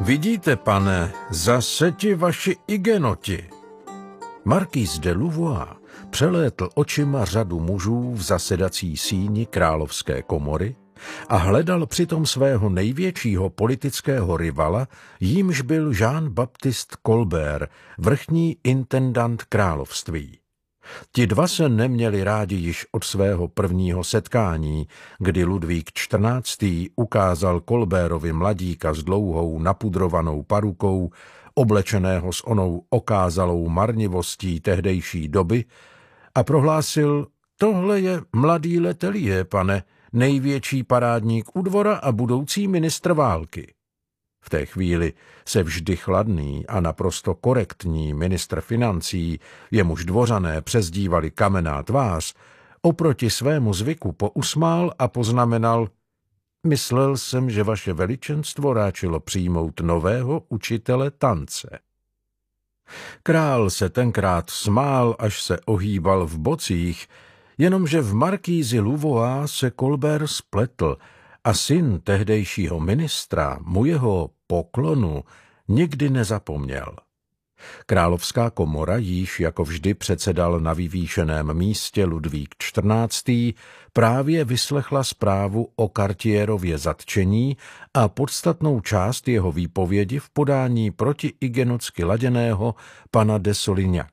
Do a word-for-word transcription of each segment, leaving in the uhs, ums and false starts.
Vidíte, pane, zase ti vaši igenoti. Markýz de Louvois přelétl očima řadu mužů v zasedací síni královské komory a hledal přitom svého největšího politického rivala, jímž byl Jean-Baptiste Colbert, vrchní intendant království. Ti dva se neměli rádi již od svého prvního setkání, kdy Ludvík čtrnáctý ukázal Colbertovi mladíka s dlouhou napudrovanou parukou, oblečeného s onou okázalou marnivostí tehdejší doby, a prohlásil: tohle je mladý Letellier, pane, největší parádník u dvora a budoucí ministr války. V té chvíli se vždy chladný a naprosto korektní ministr financí, jemuž dvořané přezdívali Kamenná tvář, oproti svému zvyku pousmál a poznamenal: myslel jsem, že vaše veličenstvo ráčilo přijmout nového učitele tance. Král se tenkrát smál, až se ohýbal v bocích, jenomže v markýzi Louvois se Colbert spletl a syn tehdejšího ministra mu jeho poklonu nikdy nezapomněl. Královská komora, jíž jako vždy předsedal na vyvýšeném místě Ludvík čtrnáctý, právě vyslechla zprávu o Cartierově zatčení a podstatnou část jeho výpovědi v podání protiigenotsky laděného pana de Solignac.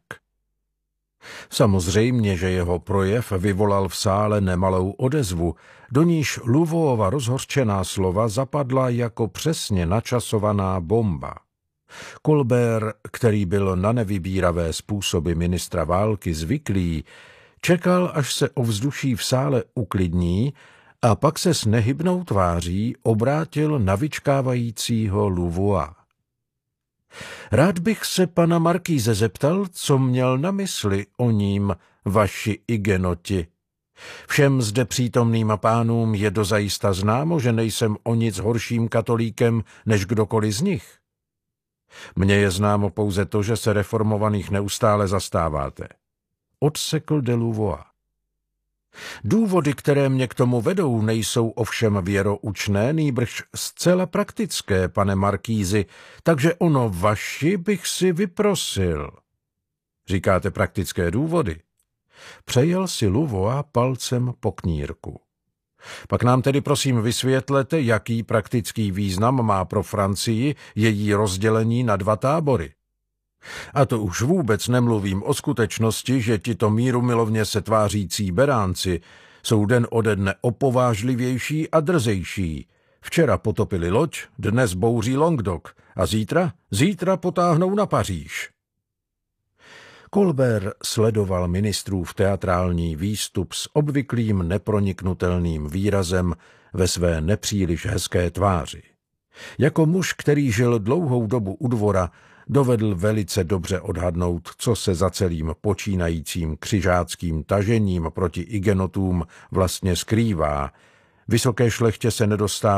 Samozřejmě, že jeho projev vyvolal v sále nemalou odezvu, do níž Louvoisova rozhořčená slova zapadla jako přesně načasovaná bomba. Colbert, který byl na nevybíravé způsoby ministra války zvyklý, čekal, až se ovzduší v sále uklidní, a pak se s nehybnou tváří obrátil na vyčkávajícího Louvois. Rád bych se pana markýze zeptal, co měl na mysli o ním vaši igenoti. Všem zde přítomným pánům je dozajista známo, že nejsem o nic horším katolíkem než kdokoliv z nich. Mně je známo pouze to, že se reformovaných neustále zastáváte. Odsekl de Louvois. Důvody, které mě k tomu vedou, nejsou ovšem věroučné, nýbrž zcela praktické, pane markýzi, takže ono vaši bych si vyprosil. Říkáte praktické důvody? Přejel si Louvois palcem po knírku. Pak nám tedy prosím vysvětlete, jaký praktický význam má pro Francii její rozdělení na dva tábory. A to už vůbec nemluvím o skutečnosti, že tito mírumilovně se tvářící beránci jsou den ode dne opovážlivější a drzejší. Včera potopili loď, dnes bouří Languedoc a zítra, zítra potáhnou na Paříž. Colbert sledoval ministrův teatrální výstup s obvyklým neproniknutelným výrazem ve své nepříliš hezké tváři. Jako muž, který žil dlouhou dobu u dvora, dovedl velice dobře odhadnout, co se za celým počínajícím křižáckým tažením proti igenotům vlastně skrývá. Vysoké šlechtě se nedostává